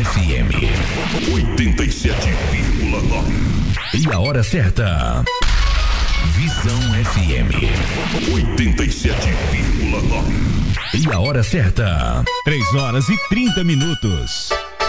FM 87,9. E a hora certa. Visão FM 87,9. E a hora certa. 3 horas e 30 minutos.